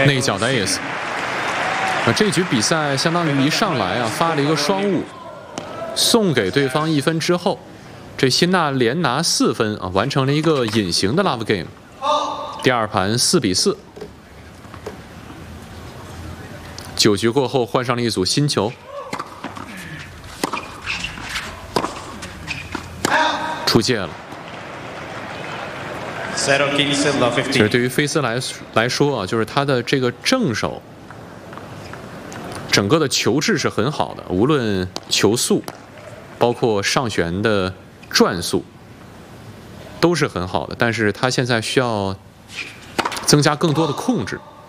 那一脚的 ace。这局比赛相当于一上来啊发了一个双误，送给对方1分之后，这辛纳连拿4分啊，完成了一个隐形的 love game。第2盘4比4。9局过后换上了一组新球，出界了。其实对于菲斯来说啊，就是他的这个正手。 整个的球质是很好的，无论球速，包括上旋的转速，都是很好的。但是他现在需要增加更多的控制。